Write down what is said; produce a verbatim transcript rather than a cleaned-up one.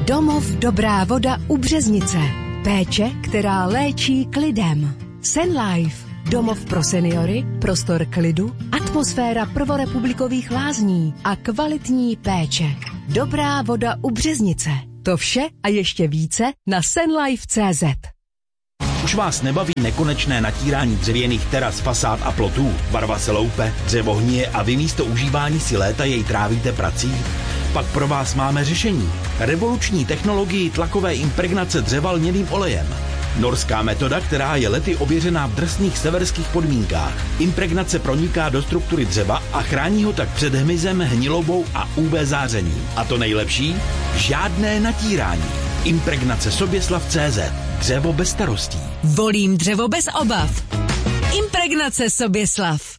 Domov Dobrá voda u Březnice. Péče, která léčí klidem. Senlife. Domov pro seniory, prostor klidu, atmosféra prvorepublikových lázní a kvalitní péče. Dobrá voda u Březnice. To vše a ještě více na senlife tečka cé zet. Už vás nebaví nekonečné natírání dřevěných teras, fasád a plotů? Barva se loupe, dřevo hnije a vy místo užívání si léta jej trávíte prací? Pak pro vás máme řešení. Revoluční technologii tlakové impregnace dřeva lněným olejem. Norská metoda, která je lety ověřená v drsných severských podmínkách. Impregnace proniká do struktury dřeva a chrání ho tak před hmyzem, hnilobou a ú vé zářením. A to nejlepší? Žádné natírání. Impregnace Soběslav tečka cé zet. Dřevo bez starostí. Volím dřevo bez obav. Impregnace Soběslav.